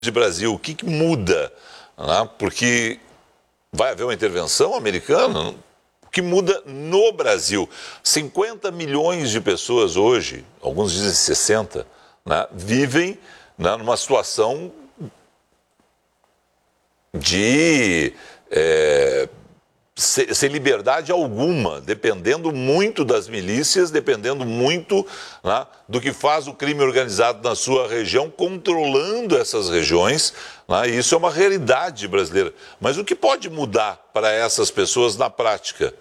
de Brasil, o que muda? Né? Porque vai haver uma intervenção americana? O que muda no Brasil? 50 milhões de pessoas hoje, alguns dizem 60, né, vivem, né, numa situação de sem liberdade alguma, dependendo muito das milícias, dependendo muito, né, do que faz o crime organizado na sua região, controlando essas regiões, né, e isso é uma realidade brasileira. Mas o que pode mudar para essas pessoas na prática?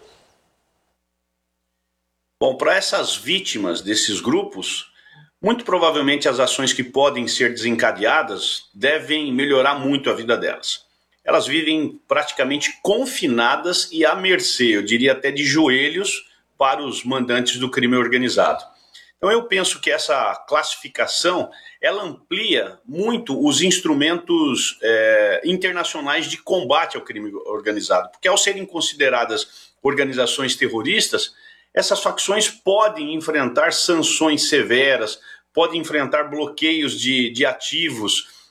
Bom, para essas vítimas desses grupos, muito provavelmente as ações que podem ser desencadeadas devem melhorar muito a vida delas. Elas vivem praticamente confinadas e à mercê, eu diria até de joelhos, para os mandantes do crime organizado. Então eu penso que essa classificação, ela amplia muito os instrumentos internacionais de combate ao crime organizado, porque ao serem consideradas organizações terroristas, essas facções podem enfrentar sanções severas, podem enfrentar bloqueios de ativos.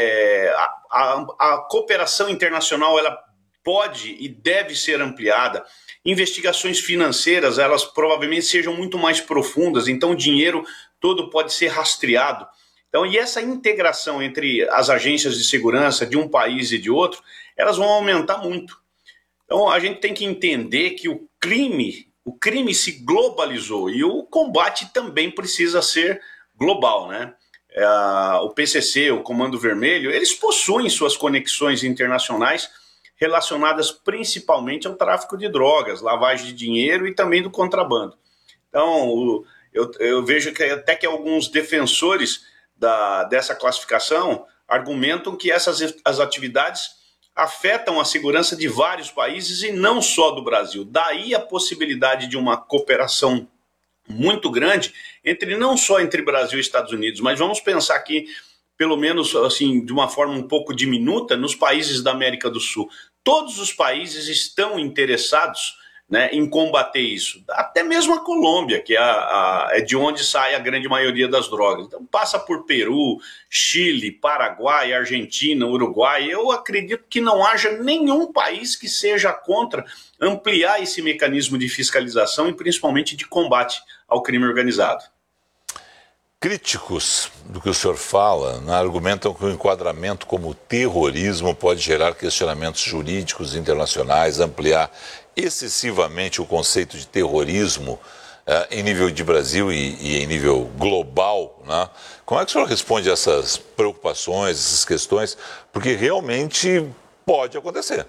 A cooperação internacional ela pode e deve ser ampliada. Investigações financeiras, elas provavelmente sejam muito mais profundas, então o dinheiro todo pode ser rastreado. Então, e essa integração entre as agências de segurança de um país e de outro, elas vão aumentar muito. Então, a gente tem que entender que o crime se globalizou e o combate também precisa ser global, né? O PCC, o Comando Vermelho, eles possuem suas conexões internacionais relacionadas principalmente ao tráfico de drogas, lavagem de dinheiro e também do contrabando. Então, eu vejo que até que alguns defensores dessa classificação argumentam que as atividades afetam a segurança de vários países e não só do Brasil. Daí a possibilidade de uma cooperação muito grande não só entre Brasil e Estados Unidos, mas vamos pensar aqui, pelo menos assim, de uma forma um pouco diminuta, nos países da América do Sul. Todos os países estão interessados, né, em combater isso. Até mesmo a Colômbia, que é de onde sai a grande maioria das drogas. Então passa por Peru, Chile, Paraguai, Argentina, Uruguai. Eu acredito que não haja nenhum país que seja contra ampliar esse mecanismo de fiscalização e principalmente de combate ao crime organizado. Críticos do que o senhor fala, né, argumentam que o enquadramento como terrorismo pode gerar questionamentos jurídicos internacionais, ampliar excessivamente o conceito de terrorismo em nível de Brasil e em nível global, né? Como é que o senhor responde a essas preocupações, essas questões? Porque realmente pode acontecer.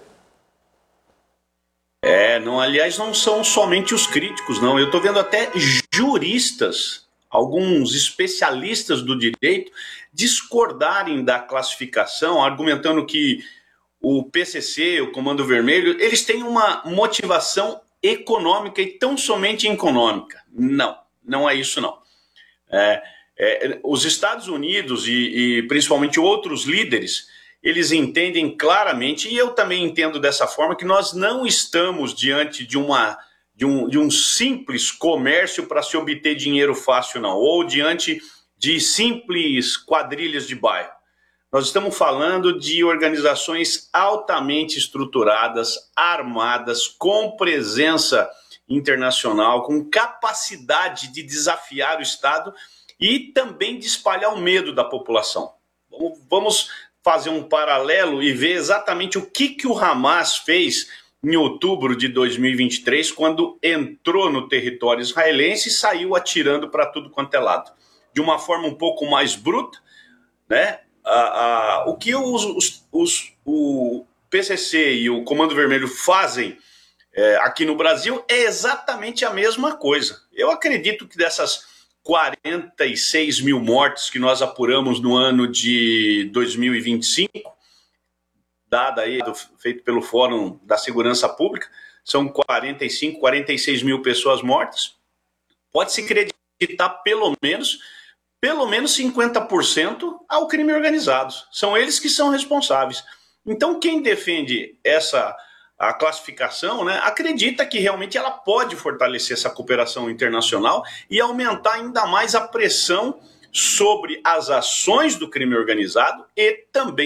Aliás, não são somente os críticos, não. Eu estou vendo até juristas, alguns especialistas do direito, discordarem da classificação, argumentando que o PCC, o Comando Vermelho, eles têm uma motivação econômica e tão somente econômica. Não, não é isso não. Os Estados Unidos e principalmente outros líderes, eles entendem claramente, e eu também entendo dessa forma, que nós não estamos diante de um simples comércio para se obter dinheiro fácil, não, ou diante de simples quadrilhas de bairro. Nós estamos falando de organizações altamente estruturadas, armadas, com presença internacional, com capacidade de desafiar o Estado e também de espalhar o medo da população. Vamos fazer um paralelo e ver exatamente o que o Hamas fez em outubro de 2023, quando entrou no território israelense e saiu atirando para tudo quanto é lado. De uma forma um pouco mais bruta, né? O que o PCC e o Comando Vermelho fazem aqui no Brasil é exatamente a mesma coisa. Eu acredito que dessas 46 mil mortes que nós apuramos no ano de 2025, dada aí, feito pelo Fórum da Segurança Pública, são 45, 46 mil pessoas mortas. Pode-se acreditar pelo menos 50% ao crime organizado. São eles que são responsáveis. Então, quem defende a classificação, né, acredita que realmente ela pode fortalecer essa cooperação internacional e aumentar ainda mais a pressão sobre as ações do crime organizado e também